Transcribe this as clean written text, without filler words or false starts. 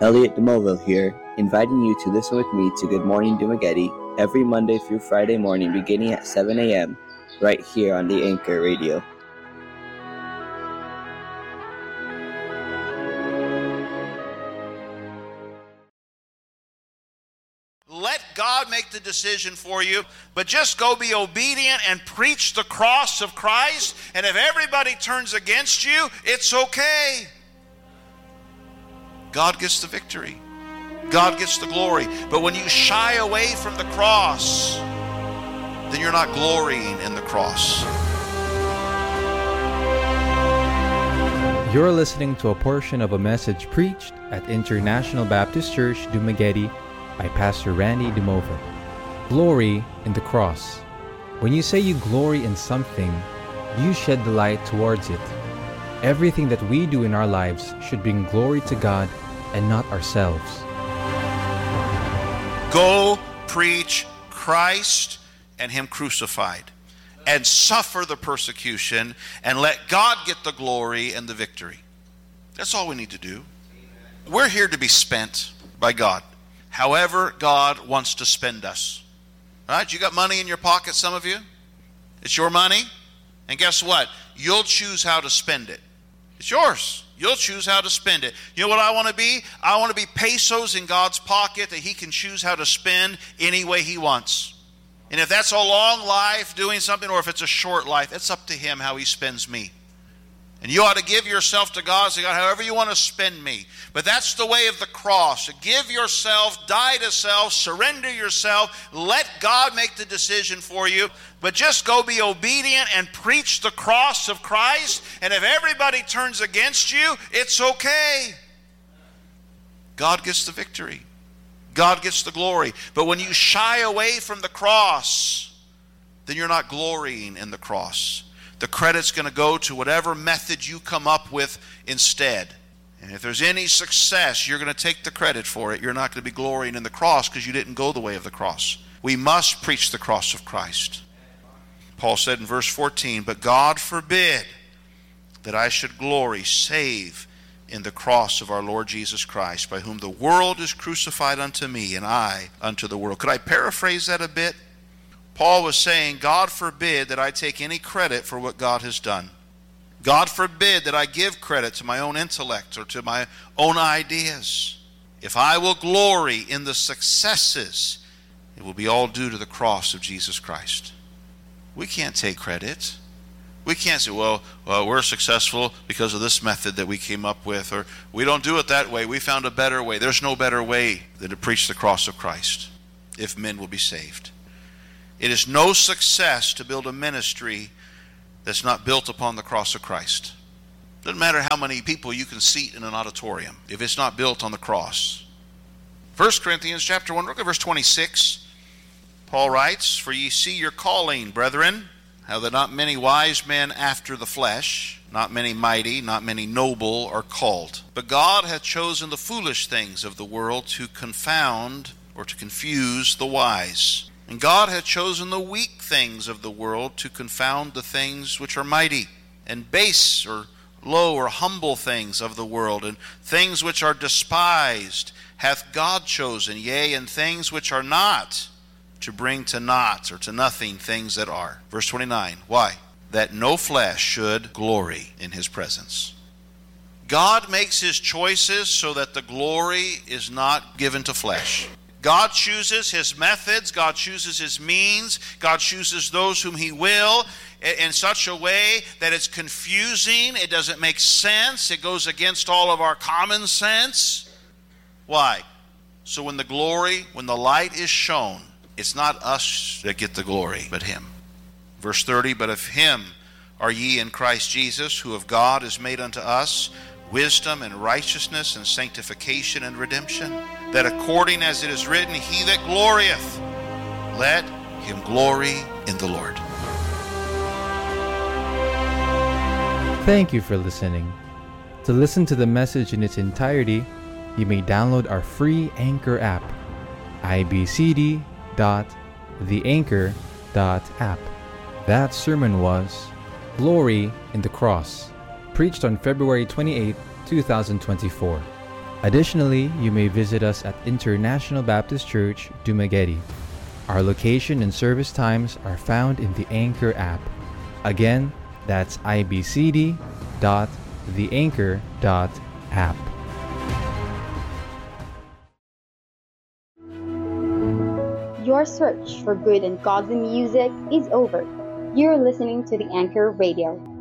Elliot DeMoville here, inviting you to listen with me to Good Morning Dumaguete every Monday through Friday morning beginning at 7 a.m. right here on the Anchor Radio. Let God make the decision for you, but just go be obedient and preach the cross of Christ. And if everybody turns against you, it's okay. God gets the victory. God gets the glory. But when you shy away from the cross, then you're not glorying in the cross. You're listening to a portion of a message preached at International Baptist Church, Dumaguete, by Pastor Randy DeMoville. Glory in the cross. When you say you glory in something, you shed the light towards it. Everything that we do in our lives should bring glory to God and not ourselves. Go preach Christ and Him crucified, and suffer the persecution, and let God get the glory and the victory. That's all we need to do. We're here to be spent by God. However God wants to spend us. All right? You got money in your pocket, some of you? It's your money. And guess what? You'll choose how to spend it. It's yours. You'll choose how to spend it. You know what I want to be? I want to be pesos in God's pocket that He can choose how to spend any way He wants. And if that's a long life doing something, or if it's a short life, it's up to Him how He spends me. And you ought to give yourself to God, say, God, however you want to spend me. But that's the way of the cross. Give yourself, die to self, surrender yourself, let God make the decision for you. But just go be obedient and preach the cross of Christ. And if everybody turns against you, it's okay. God gets the victory. God gets the glory. But when you shy away from the cross, then you're not glorying in the cross. The credit's going to go to whatever method you come up with instead. And if there's any success, you're going to take the credit for it. You're not going to be glorying in the cross because you didn't go the way of the cross. We must preach the cross of Christ. Paul said in verse 14, "But God forbid that I should glory save in the cross of our Lord Jesus Christ, by whom the world is crucified unto me, and I unto the world." Could I paraphrase that a bit? Paul was saying, God forbid that I take any credit for what God has done. God forbid that I give credit to my own intellect or to my own ideas. If I will glory in the successes, it will be all due to the cross of Jesus Christ. We can't take credit. We can't say, well, we're successful because of this method that we came up with, or we don't do it that way. We found a better way. There's no better way than to preach the cross of Christ if men will be saved. It is no success to build a ministry that's not built upon the cross of Christ. Doesn't matter how many people you can seat in an auditorium if it's not built on the cross. 1 Corinthians chapter 1, look at verse 26. Paul writes, "For ye see your calling, brethren, how that not many wise men after the flesh, not many mighty, not many noble are called. But God hath chosen the foolish things of the world to confound," or to confuse, "the wise. And God hath chosen the weak things of the world to confound the things which are mighty, and base or low or humble things of the world, and things which are despised hath God chosen, yea, and things which are not, to bring to naught or to nothing things that are." Verse 29, why? "That no flesh should glory in His presence." God makes His choices so that the glory is not given to flesh. God chooses His methods, God chooses His means, God chooses those whom He will in such a way that it's confusing, it doesn't make sense, it goes against all of our common sense. Why? So when the light is shown, it's not us that get the glory, but Him. Verse 30, "But of Him are ye in Christ Jesus, who of God is made unto us wisdom and righteousness and sanctification and redemption, that according as it is written, He that glorieth, let him glory in the Lord." Thank you for listening. To listen to the message in its entirety, you may download our free Anchor app, ibcd.theanchor.app. That sermon was Glory in the Cross, preached on February 28, 2024. Additionally, you may visit us at International Baptist Church, Dumaguete. Our location and service times are found in the Anchor app. Again, that's ibcd.theanchor.app. Your search for good and godly music is over. You're listening to the Anchor Radio.